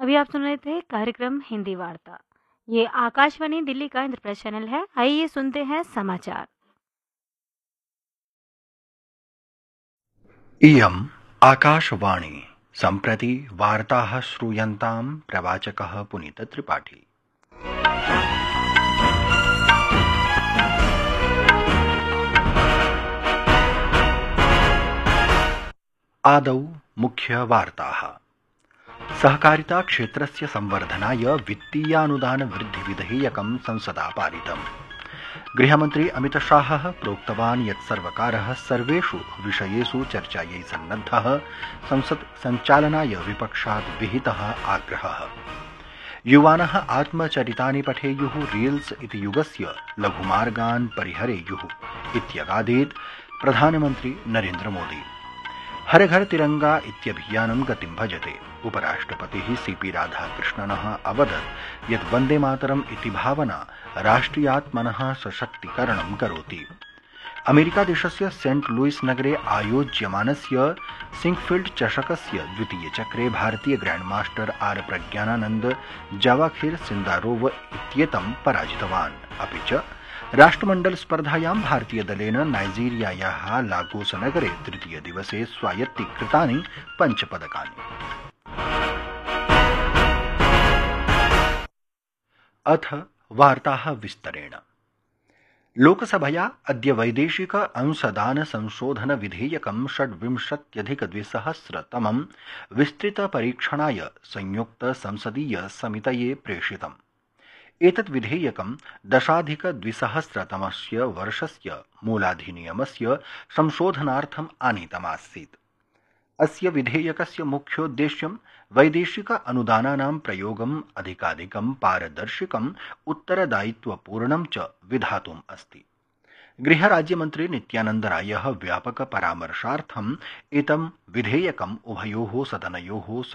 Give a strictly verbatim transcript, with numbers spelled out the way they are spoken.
अभी आप सुन रहे थे कार्यक्रम हिंदी वार्ता। ये आकाशवाणी दिल्ली का इंद्रप्रस्थ चैनल है। आइए सुनते हैं समाचार। इयम् आकाशवाणी सम्प्रति वार्ताः श्रूयन्तां प्रवाचकः पुनीतत्रिपाठी। आदौ मुख्यवार्ताः। सहकारिता क्षेत्रस्य संवर्धनाय वित्तीयानुदान वृद्धि विधेयकं संसदा पारितम्। गृहमन्त्री अमितशाहः प्रोक्तवान् यत् सर्वकारः सर्वेषु विषयेषु चर्चायै सन्नद्धः। संसत् सञ्चालनाय विपक्षात् विहितः आग्रहः। युवानः आत्मचरितानि पठेयुः, रील्स इति युगस्य लघुमार्गान् परिहरेयुः इत्यगादीत् प्रधानमन्त्री नरेन्द्र मोदी। हर घर तिरंगा इत्यभियानं गतिं भजते। उपराष्ट्रपतिः सीपी राधाकृष्णनः अवदत् यत् वन्दे मातरम् इति भावना राष्ट्रियात्मनः सशक्तीकरणं करोति। अमेरिकादेशस्य सेंट लुइस नगरे आयोज्यमानस्य सिंकफील्ड चषकस्य द्वितीयचक्रे भारतीय ग्रैंडमास्टर आर प्रज्ञानानन्द जावाखिर सिन्दारोव इत्येतं पराजितवान्। अपि च राष्ट्रमण्डल स्पर्धायां भारतीयदलेन नाइजीरियायाः लागोस नगरे तृतीय दिवसे स्वायत्तीकृतानि पञ्चपदकानि। अथ वार्ताः विस्तरेण। लोकसभया अद्य वैदेशिक अंशदान संशोधन विधेयकं षड्विंशत्यधिकद्विसहस्रतमं विस्तृतपरीक्षणाय संयुक्त संसदीय समितये प्रेषितम्। एतत् विधेयकं दशाधिकद्विसहस्रतमस्य वर्षस्य मूलाधिनियमस्य संशोधनार्थम् आनीतमासीत्। अस्य विधेयकस्य मुख्योद्देश्यं वैदेशिक अनुदानानां प्रयोगम् अधिकाधिकं पारदर्शिकम् उत्तरदायित्वपूर्णं च विधातुम् अस्ति। गृहराज्यमन्त्री नित्यानन्द रायः व्यापक परामर्शार्थम् एतं विधेयकम् उभयोः सदनयोः